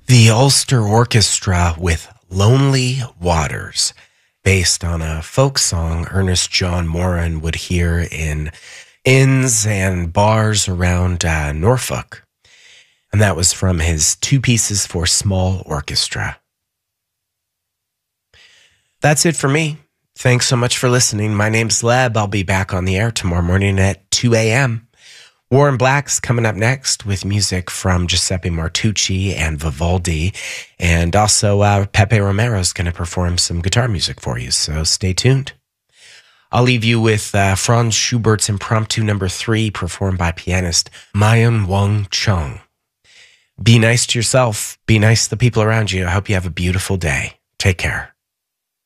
The Ulster Orchestra with Lonely Waters, based on a folk song Ernest John Moran would hear in inns and bars around Norfolk. And that was from his Two Pieces for Small Orchestra. That's it for me. Thanks so much for listening. My name's Leb. I'll be back on the air tomorrow morning at 2 a.m. Warren Black's coming up next with music from Giuseppe Martucci and Vivaldi. And also Pepe Romero's going to perform some guitar music for you, so stay tuned. I'll leave you with Franz Schubert's Impromptu No. 3, performed by pianist Mayan Wang Chung. Be nice to yourself. Be nice to the people around you. I hope you have a beautiful day. Take care.